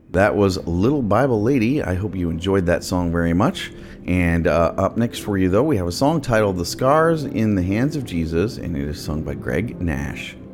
That was Little Bible Lady. I hope you enjoyed that song very much. And up next for you, though, we have a song titled The Scars in the Hands of Jesus, and it is sung by Greg Nash.